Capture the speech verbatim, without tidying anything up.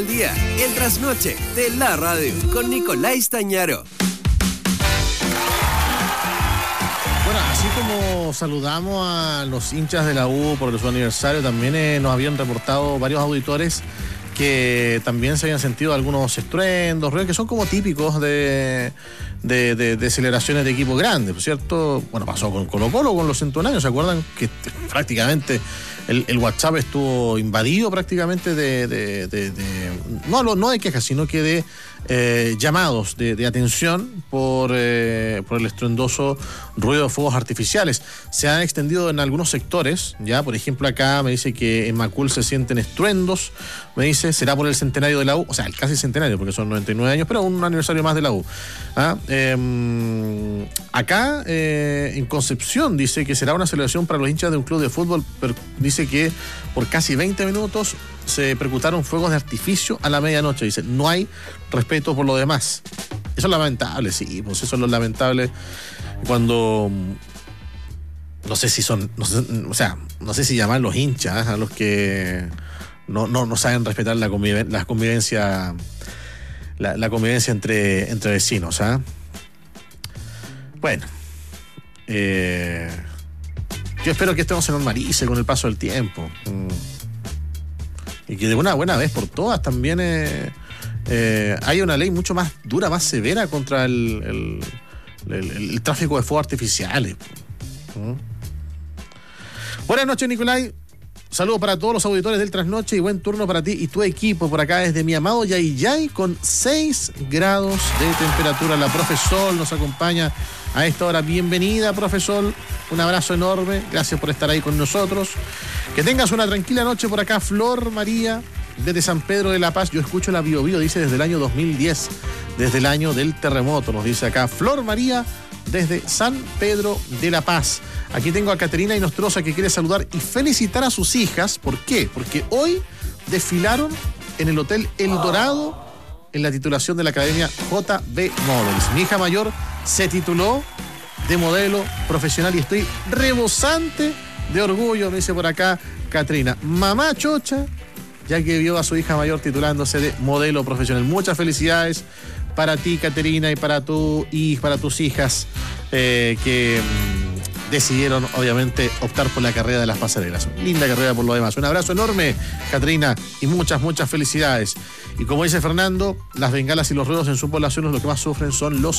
Día, el trasnoche de la radio con Nicolás Stañaro. Bueno, así como saludamos a los hinchas de la U por su aniversario, también eh, nos habían reportado varios auditores que también se habían sentido algunos estruendos, ruidos que son como típicos de, de, de, de celebraciones de equipos grandes, ¿por cierto? Bueno, pasó con Colo-Colo, con los ciento un años, ¿se acuerdan? Que prácticamente el, el WhatsApp estuvo invadido prácticamente de, de, de, de no, no de quejas, sino que de eh, llamados de, de atención por, eh, por el estruendoso ruido de fuegos artificiales. Se han extendido en algunos sectores, ya, por ejemplo, acá me dice que en Macul se sienten estruendos, me dice, será por el centenario de la U, o sea, el casi centenario, porque son noventa y nueve años, pero un aniversario más de la U. ¿Ah? Eh, acá, eh, en Concepción, dice que será una celebración para los hinchas de un club de fútbol, pero dice que por casi veinte minutos se percutaron fuegos de artificio a la medianoche. Dice, no hay respeto por lo demás. Eso es lamentable, sí, pues eso es lo lamentable cuando... No sé si son, no sé, o sea, no sé si llamar los hinchas a los que no, no, no saben respetar la, conviven, la convivencia, la, la convivencia entre, entre vecinos, ¿ah? Bueno, eh, yo espero que esto no se normalice con el paso del tiempo. Y que de una buena vez por todas también eh, eh, haya una ley mucho más dura, más severa contra el, el, el, el tráfico de fuegos artificiales. ¿Mm? Buenas noches, Nicolai. Saludos para todos los auditores del Trasnoche y buen turno para ti y tu equipo por acá desde mi amado Yayay con seis grados de temperatura. La Profesol nos acompaña a esta hora. Bienvenida, Profesol. Un abrazo enorme. Gracias por estar ahí con nosotros. Que tengas una tranquila noche por acá. Flor María, desde San Pedro de la Paz. Yo escucho la Bio Bio, dice, desde el año dos mil diez. Desde el año del terremoto, nos dice acá Flor María, desde San Pedro de la Paz. Aquí tengo a Caterina Inostroza que quiere saludar y felicitar a sus hijas. ¿Por qué? Porque hoy desfilaron en el Hotel El Dorado en la titulación de la Academia J B Models. Mi hija mayor se tituló de modelo profesional y estoy rebosante de orgullo, me dice por acá Caterina. Mamá chocha, ya que vio a su hija mayor titulándose de modelo profesional. Muchas felicidades para ti, Caterina, y para tu y para tus hijas eh, que mmm, decidieron, obviamente, optar por la carrera de las pasarelas. Linda carrera por lo demás. Un abrazo enorme, Caterina, y muchas, muchas felicidades. Y como dice Fernando, las bengalas y los ruidos en su población lo que más sufren son los